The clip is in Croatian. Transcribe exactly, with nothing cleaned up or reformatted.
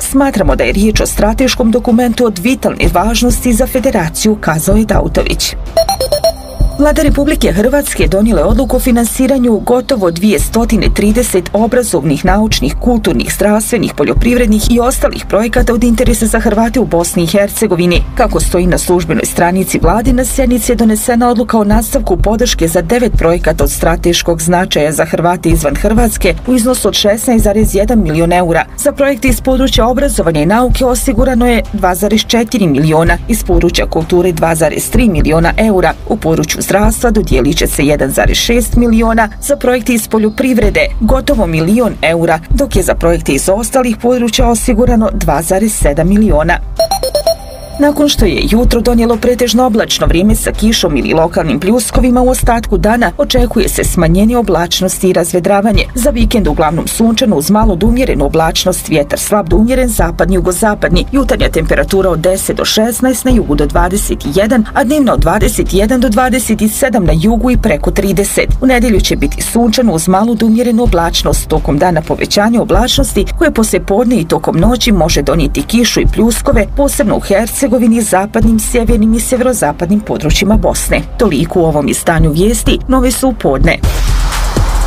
Smatramo da je riječ o strateškom dokumentu od vitalne važnosti za federaciju, kazao je Dautović. Vlada Republike Hrvatske donijela je odluku o finansiranju gotovo dvjesto trideset obrazovnih, naučnih, kulturnih, zdravstvenih, poljoprivrednih i ostalih projekata od interesa za Hrvate u Bosni i Hercegovini. Kako stoji na službenoj stranici vlade, na sjednici je donesena odluka o nastavku podrške za devet projekata od strateškog značaja za Hrvate izvan Hrvatske u iznosu od šesnaest zarez jedan milion eura. Za projekte iz područja obrazovanja i nauke osigurano je dva zarez četiri miliona, iz područja kulture dva zarez tri miliona eura, u području zdravstva dodijelit će se jedan zarez šest miliona, za projekte iz poljoprivrede gotovo milion eura, dok je za projekte iz ostalih područja osigurano dva zarez sedam miliona. Nakon što je jutro donijelo pretežno oblačno vrijeme sa kišom ili lokalnim pljuskovima, u ostatku dana očekuje se smanjenje oblačnosti i razvedravanje. Za vikend uglavnom sunčano uz malo do umjerenu oblačnost, vjetar slab do umjeren zapadni jugozapadni, jutarnja temperatura od deset do šesnaest, na jugu do dvadeset jedan, a dnevno od dvadeset jedan do dvadeset sedam na jugu i preko trideset. U nedjelju će biti sunčano uz malu do umjerenu oblačnost, tokom dana povećanje oblačnosti koje poslije podne i tokom noći može donijeti kišu i pljuskove, posebno u Hercegovini, zapadnim, sjevernim i sjeverozapadnim područjima Bosne. Toliko u ovom izdanju vijesti, nove su u podne.